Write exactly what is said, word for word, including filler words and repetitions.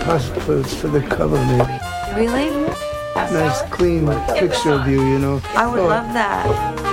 post for, for the cover, maybe. Really? Nice, clean picture of you, you know. I would Oh, love that.